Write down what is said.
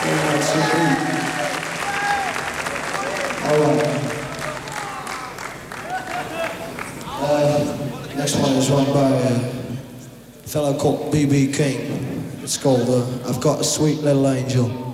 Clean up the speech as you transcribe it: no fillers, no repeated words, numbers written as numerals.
Next one is one by a fellow called B.B. King. It's called I've Got a Sweet Little Angel.